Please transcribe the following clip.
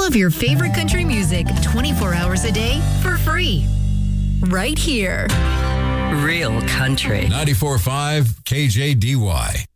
all of your favorite country music 24 hours a day for free. Right here. Real country. 94.5 KJDY.